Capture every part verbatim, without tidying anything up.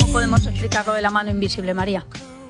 ¿Cómo podemos explicar lo de la mano invisible, María?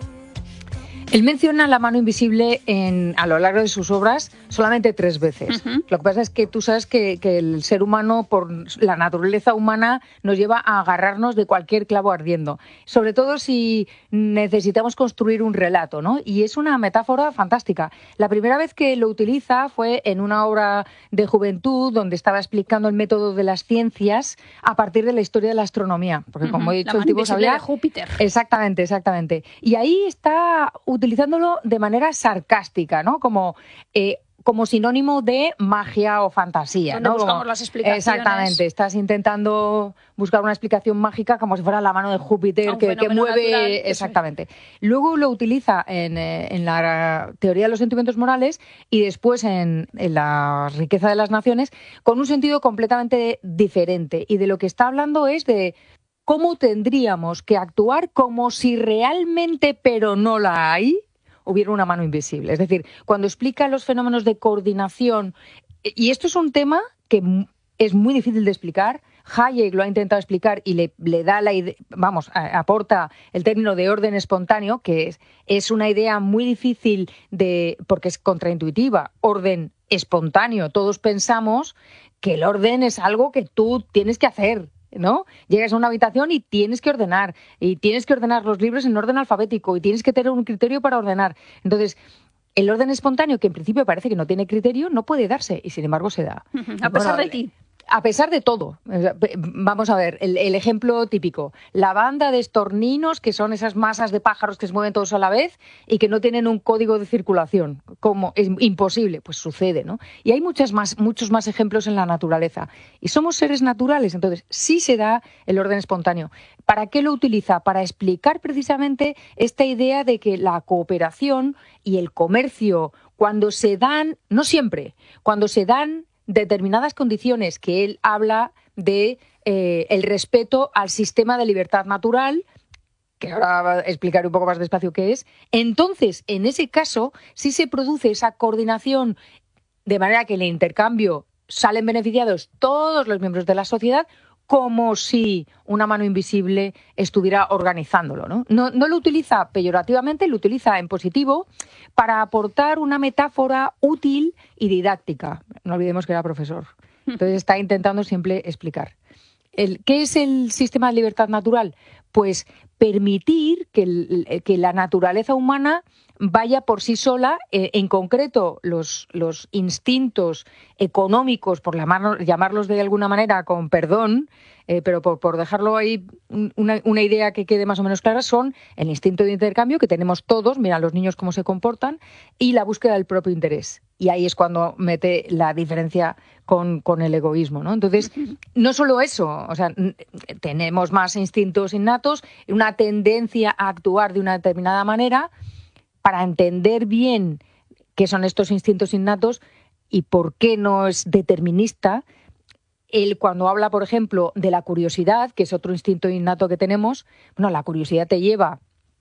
Él menciona la mano invisible en, a lo largo de sus obras solamente tres veces. Uh-huh. Lo que pasa es que tú sabes que, que el ser humano, por la naturaleza humana, nos lleva a agarrarnos de cualquier clavo ardiendo. Sobre todo si necesitamos construir un relato, ¿no? Y es una metáfora fantástica. La primera vez que lo utiliza fue en una obra de juventud donde estaba explicando el método de las ciencias a partir de la historia de la astronomía. Porque, como uh-huh. he dicho, la el tipo sabía de Júpiter. Exactamente, exactamente. Y ahí está utilizándolo de manera sarcástica, ¿no? Como, eh, como sinónimo de magia o fantasía, donde ¿no? buscamos Como, las explicaciones. Exactamente, estás intentando buscar una explicación mágica como si fuera la mano de Júpiter que, que mueve... Natural, exactamente. Luego lo utiliza en, eh, en la teoría de los sentimientos morales y después en, en la riqueza de las naciones con un sentido completamente diferente. Y de lo que está hablando es de cómo tendríamos que actuar como si realmente, pero no la hay, hubiera una mano invisible. Es decir, cuando explica los fenómenos de coordinación, y esto es un tema que es muy difícil de explicar, Hayek lo ha intentado explicar y le, le da la idea, vamos, a, aporta el término de orden espontáneo, que es, es una idea muy difícil de, porque es contraintuitiva, orden espontáneo. Todos pensamos que el orden es algo que tú tienes que hacer, ¿no? Llegas a una habitación y tienes que ordenar, y tienes que ordenar los libros en orden alfabético, y tienes que tener un criterio para ordenar. Entonces, el orden espontáneo, que en principio parece que no tiene criterio, no puede darse, y sin embargo se da. A pesar bueno, de ti. A pesar de todo. Vamos a ver, el, el ejemplo típico. La banda de estorninos, que son esas masas de pájaros que se mueven todos a la vez y que no tienen un código de circulación. ¿Cómo? Es imposible. Pues sucede, ¿no? Y hay muchas más, muchos más ejemplos en la naturaleza. Y somos seres naturales, entonces sí se da el orden espontáneo. ¿Para qué lo utiliza? Para explicar precisamente esta idea de que la cooperación y el comercio, cuando se dan, no siempre, cuando se dan determinadas condiciones, que él habla de eh, el respeto al sistema de libertad natural, que ahora explicaré un poco más despacio qué es, entonces, en ese caso, sí se produce esa coordinación de manera que en el intercambio salen beneficiados todos los miembros de la sociedad, como si una mano invisible estuviera organizándolo, ¿no? No, no lo utiliza peyorativamente, lo utiliza en positivo para aportar una metáfora útil y didáctica. No olvidemos que era profesor. Entonces está intentando siempre explicar. El, ¿Qué es el sistema de libertad natural? Pues permitir que, el, que la naturaleza humana vaya por sí sola, eh, en concreto los, los instintos económicos, por llamarlos, llamarlos de alguna manera con perdón, eh, pero por, por dejarlo ahí una, una idea que quede más o menos clara, son el instinto de intercambio que tenemos todos, mira los niños cómo se comportan, y la búsqueda del propio interés. Y ahí es cuando mete la diferencia con, con el egoísmo, ¿no? Entonces, no solo eso, o sea, tenemos más instintos innatos, una tendencia a actuar de una determinada manera. Para entender bien qué son estos instintos innatos y por qué no es determinista, él cuando habla, por ejemplo, de la curiosidad, que es otro instinto innato que tenemos, bueno, la curiosidad te lleva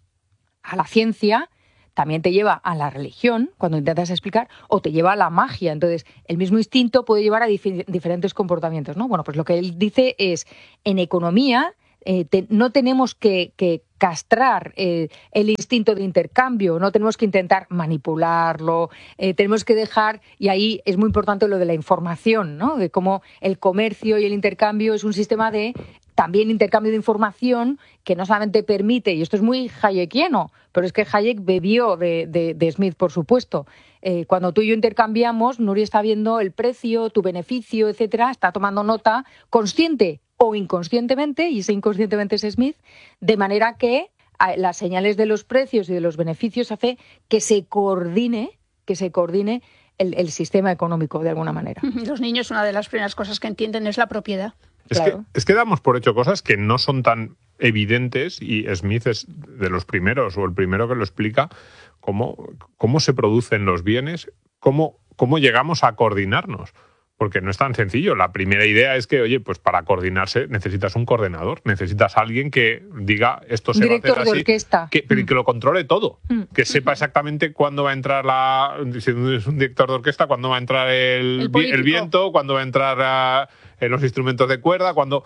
a la ciencia, también te lleva a la religión, cuando intentas explicar, o te lleva a la magia. Entonces, el mismo instinto puede llevar a dif- diferentes comportamientos, ¿no? Bueno, pues lo que él dice es, en economía, Eh, te, no tenemos que, que castrar eh, el instinto de intercambio, no tenemos que intentar manipularlo, eh, tenemos que dejar, y ahí es muy importante lo de la información, ¿no? De cómo el comercio y el intercambio es un sistema de también intercambio de información que no solamente permite, y esto es muy hayekiano, pero es que Hayek bebió de, de, de Smith, por supuesto. Eh, cuando tú y yo intercambiamos, Nuria está viendo el precio, tu beneficio, etcétera, está tomando nota consciente o inconscientemente, y ese inconscientemente es Smith, de manera que las señales de los precios y de los beneficios hace que se coordine, que se coordine el, el sistema económico de alguna manera. Los niños, una de las primeras cosas que entienden es la propiedad. Es, claro. que, es que damos por hecho cosas que no son tan evidentes, y Smith es de los primeros, o el primero que lo explica, cómo, cómo se producen los bienes, cómo, cómo llegamos a coordinarnos. Porque no es tan sencillo. La primera idea es que, oye, pues para coordinarse necesitas un coordinador, necesitas a alguien que diga esto se Director va a hacer así, de orquesta. Que, pero mm. que lo controle todo, mm. que sepa exactamente cuándo va a entrar la, si es un director de orquesta, cuándo va a entrar el, el, el viento, cuándo va a entrar a, en los instrumentos de cuerda, cuándo,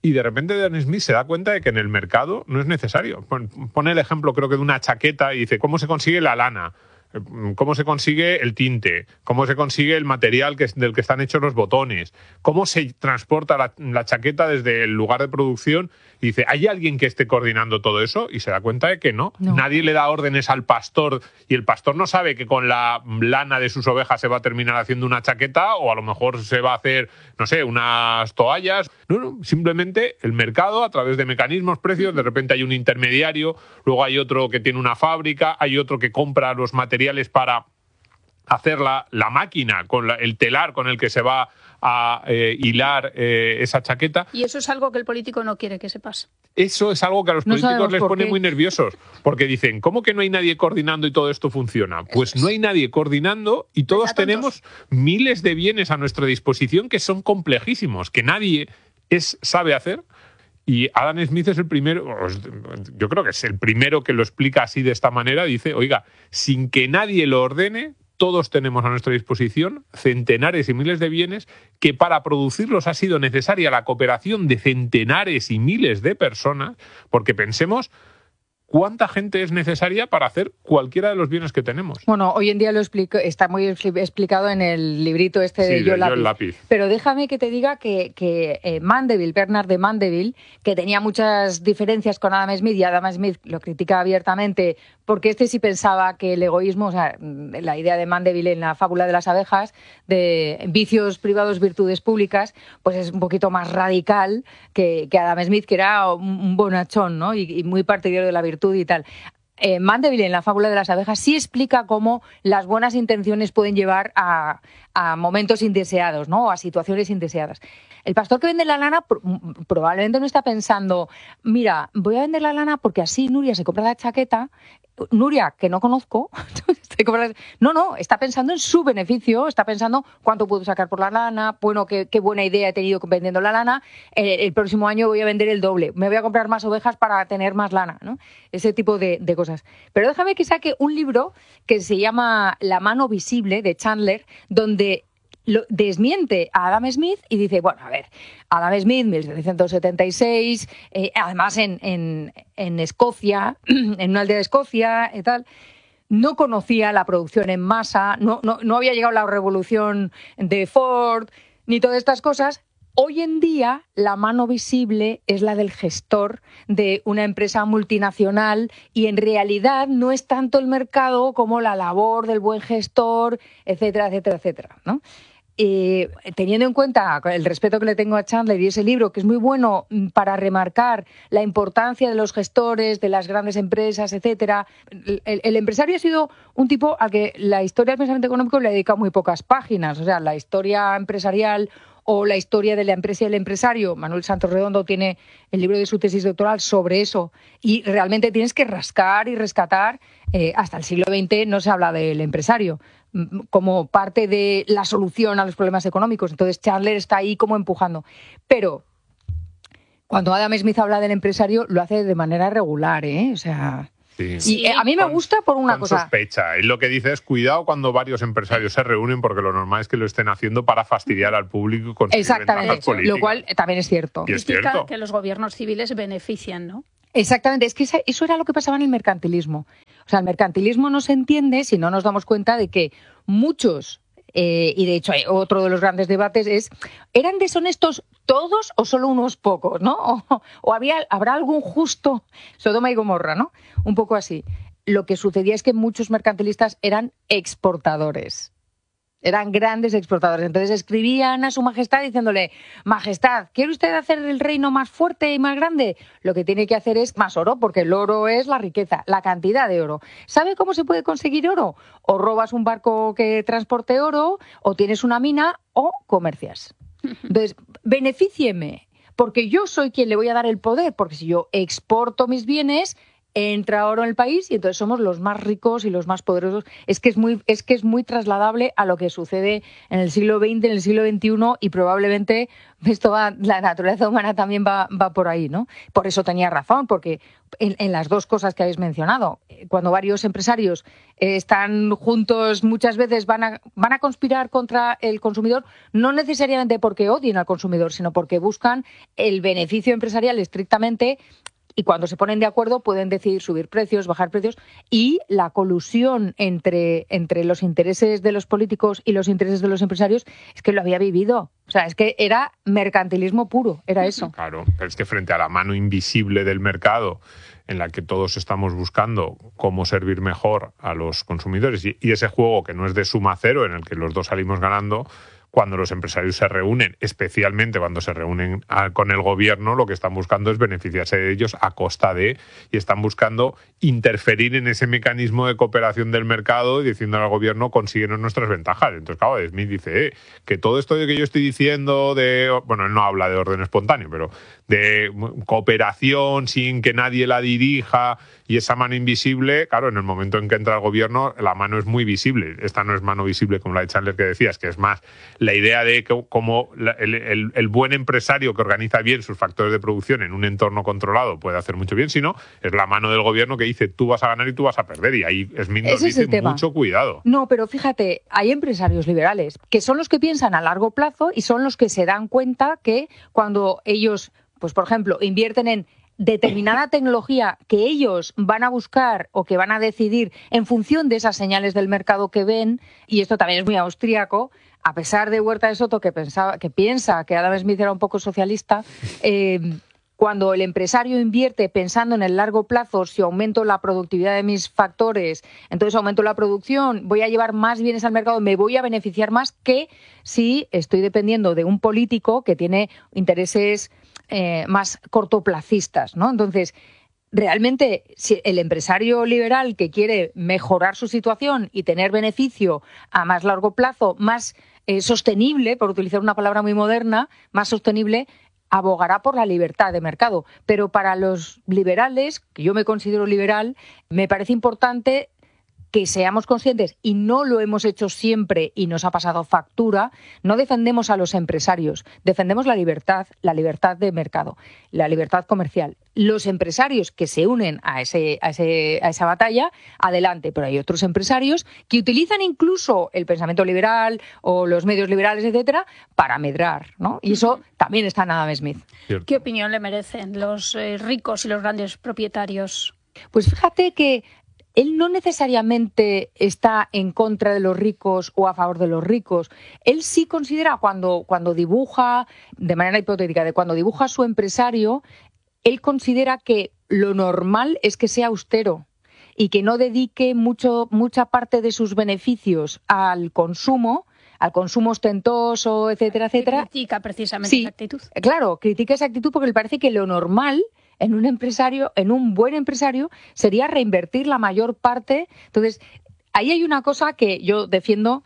Y de repente Dan Smith se da cuenta de que en el mercado no es necesario. Pone el ejemplo, creo que de una chaqueta y dice, ¿cómo se consigue la lana? ¿Cómo se consigue el tinte? ¿Cómo se consigue el material que, del que están hechos los botones? ¿Cómo se transporta la, la chaqueta desde el lugar de producción? Y dice, ¿hay alguien que esté coordinando todo eso? Y se da cuenta de que no. no. Nadie le da órdenes al pastor y el pastor no sabe que con la lana de sus ovejas se va a terminar haciendo una chaqueta o a lo mejor se va a hacer, no sé, unas toallas. No, no, simplemente el mercado, a través de mecanismos, precios, de repente hay un intermediario, luego hay otro que tiene una fábrica, hay otro que compra los materiales para hacer la, la máquina, con la, el telar con el que se va a eh, hilar eh, esa chaqueta. Y eso es algo que el político no quiere que se pase. Eso es algo que a los no políticos les pone qué. muy nerviosos, porque dicen, ¿cómo que no hay nadie coordinando y todo esto funciona? Pues no hay nadie coordinando y todos tenemos miles de bienes a nuestra disposición que son complejísimos, que nadie es, sabe hacer. Y Adam Smith es el primero, yo creo que es el primero que lo explica así de esta manera. Dice, oiga, sin que nadie lo ordene, todos tenemos a nuestra disposición centenares y miles de bienes que para producirlos ha sido necesaria la cooperación de centenares y miles de personas, porque pensemos ¿cuánta gente es necesaria para hacer cualquiera de los bienes que tenemos? Bueno, hoy en día lo explico, está muy explicado en el librito este de sí, Yo, de Lápiz. Yo el Lápiz. Pero déjame que te diga que, que eh, Mandeville, Bernard de Mandeville, que tenía muchas diferencias con Adam Smith, y Adam Smith lo critica abiertamente, porque este sí pensaba que el egoísmo, o sea, la idea de Mandeville en la fábula de las abejas, de vicios privados, virtudes públicas, pues es un poquito más radical que, que Adam Smith, que era un, un bonachón, ¿no? Y, y muy partidario de la virtud y tal. Eh, Mandeville en la fábula de las abejas sí explica cómo las buenas intenciones pueden llevar a, a momentos indeseados, ¿no? O a situaciones indeseadas. El pastor que vende la lana probablemente no está pensando, mira, voy a vender la lana porque así Nuria se compra la chaqueta. Nuria, que no conozco, no, no, está pensando en su beneficio, está pensando cuánto puedo sacar por la lana, bueno, qué, qué buena idea he tenido vendiendo la lana, el, el próximo año voy a vender el doble, me voy a comprar más ovejas para tener más lana, ¿no? Ese tipo de, de cosas. Pero déjame que saque un libro que se llama La mano visible, de Chandler, donde lo desmiente a Adam Smith y dice, bueno, a ver, Adam Smith, mil setecientos setenta y seis, eh, además en, en, en Escocia, en una aldea de Escocia y tal, no conocía la producción en masa, no, no, no había llegado la revolución de Ford, ni todas estas cosas. Hoy en día, la mano visible es la del gestor de una empresa multinacional y en realidad no es tanto el mercado como la labor del buen gestor, etcétera, etcétera, etcétera, ¿no? Eh, teniendo en cuenta el respeto que le tengo a Chandler y ese libro, que es muy bueno para remarcar la importancia de los gestores, de las grandes empresas, etcétera. El, el, el empresario ha sido un tipo al que la historia del pensamiento económico le ha dedicado muy pocas páginas. O sea, la historia empresarial o la historia de la empresa y el empresario. Manuel Santos Redondo tiene el libro de su tesis doctoral sobre eso y realmente tienes que rascar y rescatar. Eh, hasta el siglo veinte no se habla del empresario como parte de la solución a los problemas económicos. Entonces Chandler está ahí como empujando. Pero cuando Adam Smith habla del empresario lo hace de manera regular, ¿eh? O sea... Sí. Y a mí me gusta por una con cosa. Sospecha. Y lo que dice es cuidado cuando varios empresarios se reúnen porque lo normal es que lo estén haciendo para fastidiar al público y conseguir ventajas políticas. Lo cual también es cierto. Y es Critica cierto. que los gobiernos civiles benefician, ¿no? Exactamente, es que eso era lo que pasaba en el mercantilismo. O sea, el mercantilismo no se entiende si no nos damos cuenta de que muchos, eh, y de hecho otro de los grandes debates es, ¿eran deshonestos todos o solo unos pocos, ¿no? O, o había, habrá algún justo, Sodoma y Gomorra, ¿no? Un poco así. Lo que sucedía es que muchos mercantilistas eran exportadores. Eran grandes exportadores. Entonces escribían a su majestad diciéndole, majestad, ¿quiere usted hacer el reino más fuerte y más grande? Lo que tiene que hacer es más oro, porque el oro es la riqueza, la cantidad de oro. ¿Sabe cómo se puede conseguir oro? O robas un barco que transporte oro, o tienes una mina, o comercias. Entonces, benefícieme, porque yo soy quien le voy a dar el poder, porque si yo exporto mis bienes, entra oro en el país y entonces somos los más ricos y los más poderosos. Es que es muy, es que es muy trasladable a lo que sucede en el siglo veinte, en el siglo veintiuno, y probablemente esto va, la naturaleza humana también va, va por ahí, ¿no? Por eso tenía razón, porque en, en las dos cosas que habéis mencionado, cuando varios empresarios eh, están juntos, muchas veces van a, van a conspirar contra el consumidor, no necesariamente porque odien al consumidor, sino porque buscan el beneficio empresarial estrictamente. Y cuando se ponen de acuerdo pueden decidir subir precios, bajar precios, y la colusión entre, entre los intereses de los políticos y los intereses de los empresarios es que lo había vivido. O sea, es que era mercantilismo puro, era eso. Claro, pero es que frente a la mano invisible del mercado, en la que todos estamos buscando cómo servir mejor a los consumidores, y, y ese juego que no es de suma cero, en el que los dos salimos ganando, cuando los empresarios se reúnen, especialmente cuando se reúnen a, con el gobierno, lo que están buscando es beneficiarse de ellos a costa de, y están buscando interferir en ese mecanismo de cooperación del mercado y diciendo al gobierno, consíguenos nuestras ventajas. Entonces, claro, Smith dice, eh, que todo esto de que yo estoy diciendo de, bueno, él no habla de orden espontáneo, pero de cooperación sin que nadie la dirija y esa mano invisible, claro, en el momento en que entra el gobierno, la mano es muy visible. Esta no es mano visible como la de Chandler que decías, que es más la idea de que como el, el, el buen empresario que organiza bien sus factores de producción en un entorno controlado puede hacer mucho bien, sino es la mano del gobierno que dice tú vas a ganar y tú vas a perder, y ahí Smith nos dice mucho cuidado. No, pero fíjate, hay empresarios liberales que son los que piensan a largo plazo y son los que se dan cuenta que cuando ellos, pues por ejemplo, invierten en determinada tecnología que ellos van a buscar o que van a decidir en función de esas señales del mercado que ven, y esto también es muy austríaco, a pesar de Huerta de Soto, que pensaba, que piensa que Adam Smith era un poco socialista, eh, cuando el empresario invierte pensando en el largo plazo, si aumento la productividad de mis factores, entonces aumento la producción, voy a llevar más bienes al mercado, me voy a beneficiar más que si estoy dependiendo de un político que tiene intereses eh, más cortoplacistas, ¿no? Entonces, realmente, si el empresario liberal que quiere mejorar su situación y tener beneficio a más largo plazo, más eh, sostenible, por utilizar una palabra muy moderna, más sostenible, abogará por la libertad de mercado. Pero para los liberales, que yo me considero liberal, me parece importante que seamos conscientes, y no lo hemos hecho siempre y nos ha pasado factura, no defendemos a los empresarios, defendemos la libertad, la libertad de mercado, la libertad comercial. Los empresarios que se unen a, ese, a, ese, a esa batalla, adelante, pero hay otros empresarios que utilizan incluso el pensamiento liberal o los medios liberales, etcétera, para medrar, ¿no? Y eso también está en Adam Smith. ¿Qué opinión le merecen los eh, ricos y los grandes propietarios? Pues fíjate que él no necesariamente está en contra de los ricos o a favor de los ricos. Él sí considera, cuando, cuando dibuja, de manera hipotética, de cuando dibuja a su empresario, él considera que lo normal es que sea austero y que no dedique mucho, mucha parte de sus beneficios al consumo, al consumo ostentoso, etcétera, etcétera. Critica precisamente sí, esa actitud. Claro, critica esa actitud porque le parece que lo normal en un empresario, en un buen empresario, sería reinvertir la mayor parte. Entonces, ahí hay una cosa que yo defiendo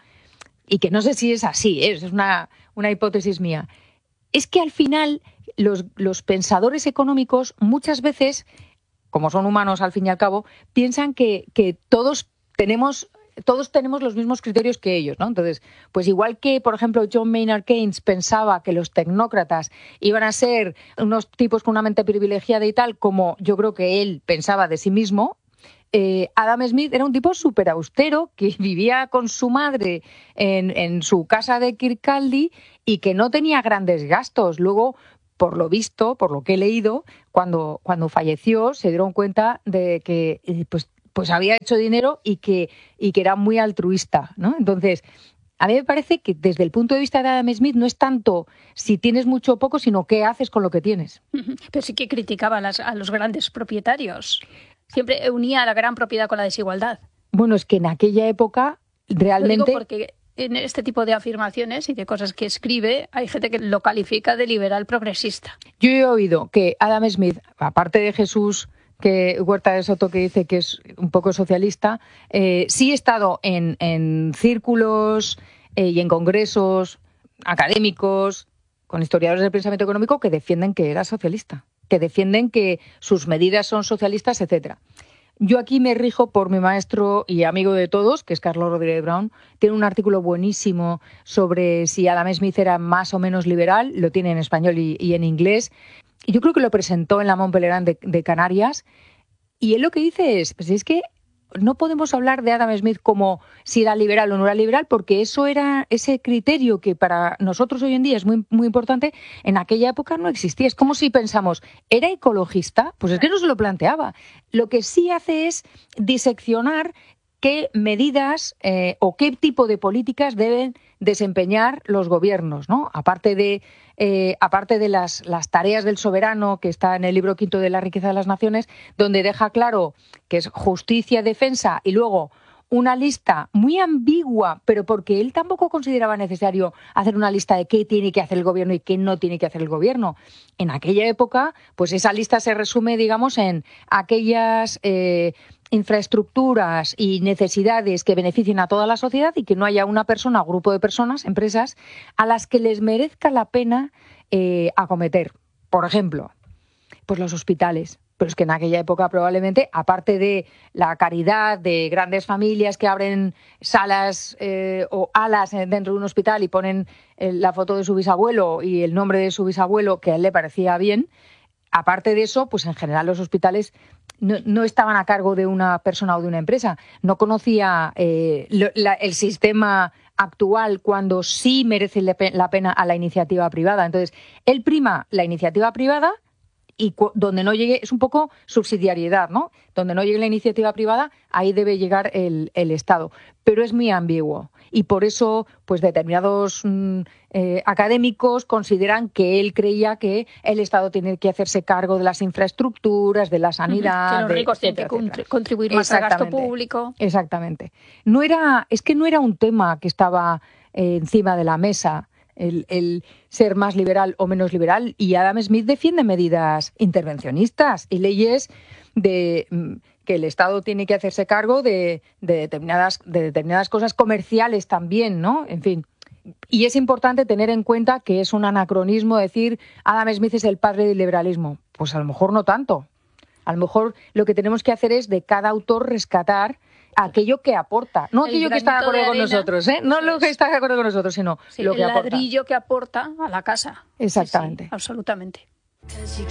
y que no sé si es así, ¿eh? Es una, una hipótesis mía. Es que al final los, los pensadores económicos muchas veces, como son humanos al fin y al cabo, piensan que, que todos tenemos... todos tenemos los mismos criterios que ellos, ¿no? Entonces, pues igual que, por ejemplo, John Maynard Keynes pensaba que los tecnócratas iban a ser unos tipos con una mente privilegiada y tal, como yo creo que él pensaba de sí mismo, eh, Adam Smith era un tipo súper austero que vivía con su madre en, en su casa de Kirkcaldy y que no tenía grandes gastos. Luego, por lo visto, por lo que he leído, cuando, cuando falleció se dieron cuenta de que, pues, pues había hecho dinero y que, y que era muy altruista, ¿no? Entonces, a mí me parece que desde el punto de vista de Adam Smith no es tanto si tienes mucho o poco, sino qué haces con lo que tienes. Pero sí que criticaba a, las, a los grandes propietarios. Siempre unía la gran propiedad con la desigualdad. Bueno, es que en aquella época realmente... Lo digo porque en este tipo de afirmaciones y de cosas que escribe, hay gente que lo califica de liberal progresista. Yo he oído que Adam Smith, aparte de Jesús... que Huerta de Soto, que dice que es un poco socialista, eh, sí he estado en, en círculos eh, y en congresos académicos con historiadores del pensamiento económico que defienden que era socialista. que defienden que sus medidas son socialistas, etcétera. Yo aquí me rijo por mi maestro y amigo de todos, que es Carlos Rodríguez Brown. Tiene un artículo buenísimo sobre si Adam Smith era más o menos liberal, lo tiene en español y, y en inglés. Y yo creo que lo presentó en la Mont Pelerin de, de Canarias. Y él lo que dice es, pues es que no podemos hablar de Adam Smith como si era liberal o no era liberal, porque eso era ese criterio que para nosotros hoy en día es muy, muy importante, en aquella época no existía. Es como si pensamos, ¿era ecologista? Pues es que no se lo planteaba. Lo que sí hace es diseccionar qué medidas eh, o qué tipo de políticas deben desempeñar los gobiernos, ¿no? Aparte de eh, aparte de las, las tareas del soberano, que está en el libro quinto de La riqueza de las naciones, donde deja claro que es justicia, defensa y luego una lista muy ambigua, pero porque él tampoco consideraba necesario hacer una lista de qué tiene que hacer el gobierno y qué no tiene que hacer el gobierno. En aquella época, pues esa lista se resume, digamos, en aquellas eh, infraestructuras y necesidades que beneficien a toda la sociedad y que no haya una persona o grupo de personas, empresas, a las que les merezca la pena eh, acometer. Por ejemplo, pues los hospitales. Pero es que en aquella época probablemente, aparte de la caridad de grandes familias que abren salas eh, o alas dentro de un hospital y ponen eh, la foto de su bisabuelo y el nombre de su bisabuelo, que a él le parecía bien, aparte de eso, pues en general los hospitales no, no estaban a cargo de una persona o de una empresa. No conocía eh, lo, la, el sistema actual cuando sí merece la pena a la iniciativa privada. Entonces, él prima la iniciativa privada y cu- donde no llegue, es un poco subsidiariedad, ¿no? Donde no llegue la iniciativa privada, ahí debe llegar el, el Estado. Pero es muy ambiguo. Y por eso, pues determinados mm, eh, académicos consideran que él creía que el Estado tiene que hacerse cargo de las infraestructuras, de la sanidad. Que los ricos tienen que etcétera. contribuir más al gasto público. Exactamente. No era, es que no era un tema que estaba eh, encima de la mesa. El, el ser más liberal o menos liberal, y Adam Smith defiende medidas intervencionistas y leyes de que el Estado tiene que hacerse cargo de, de determinadas de determinadas cosas comerciales también, ¿no? En fin. Y es importante tener en cuenta que es un anacronismo decir Adam Smith es el padre del liberalismo. Pues a lo mejor no tanto. A lo mejor lo que tenemos que hacer es de cada autor rescatar aquello que aporta, no el aquello que está de acuerdo de con nosotros, ¿eh? No lo que está de acuerdo con nosotros, sino sí, lo que el aporta. ladrillo que aporta a la casa. Exactamente. Sí, sí, absolutamente.